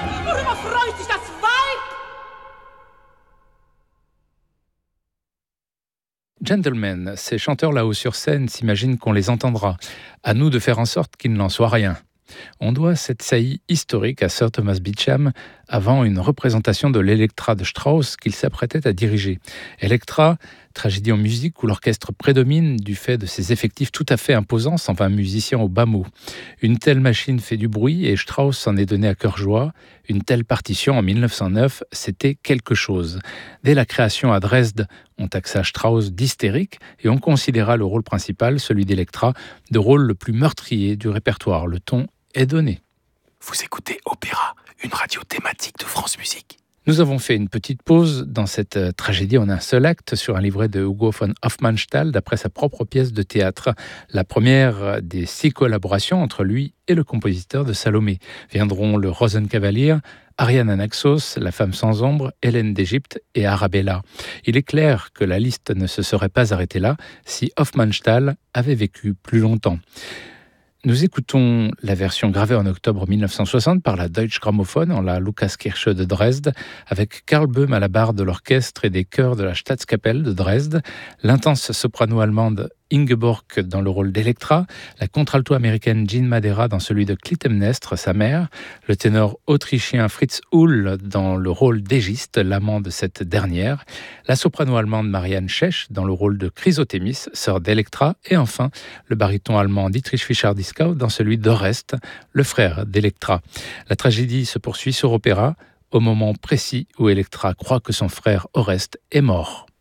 Worüber freut sich das Weib? Gentlemen, ces chanteurs là-haut sur scène s'imaginent qu'on les entendra. À nous de faire en sorte qu'il n'en soit rien. On doit cette saillie historique à Sir Thomas Beecham avant une représentation de l'Electra de Strauss qu'il s'apprêtait à diriger. Electra, tragédie en musique où l'orchestre prédomine du fait de ses effectifs tout à fait imposants, 120 musiciens au bas mot. Une telle machine fait du bruit et Strauss s'en est donné à cœur joie. Une telle partition en 1909, c'était quelque chose. Dès la création à Dresde, on taxa Strauss d'hystérique et on considéra le rôle principal, celui d'Electra, de rôle le plus meurtrier du répertoire. Le ton est donné. Vous écoutez Opéra, une radio thématique de France Musique. Nous avons fait une petite pause dans cette tragédie en un seul acte sur un livret de Hugo von Hofmannsthal d'après sa propre pièce de théâtre. La première des 6 collaborations entre lui et le compositeur de Salomé. Viendront le Rosenkavalier, Ariane Anaxos, La femme sans ombre, Hélène d'Égypte et Arabella. Il est clair que la liste ne se serait pas arrêtée là si Hofmannsthal avait vécu plus longtemps. Nous écoutons la version gravée en octobre 1960 par la Deutsche Grammophon en la Lukaskirche de Dresde, avec Karl Böhm à la barre de l'orchestre et des chœurs de la Staatskapelle de Dresde, l'intense soprano allemande Ingeborg dans le rôle d'Electra, la contralto américaine Jean Madera dans celui de Clytemnestre, sa mère, le ténor autrichien Fritz Uhl dans le rôle d'Égiste, l'amant de cette dernière, la soprano allemande Marianne Schech dans le rôle de Chrysothémis, sœur d'Electra, et enfin le baryton allemand Dietrich Fischer-Dieskau dans celui d'Oreste, le frère d'Electra. La tragédie se poursuit sur opéra au moment précis où Electra croit que son frère Oreste est mort.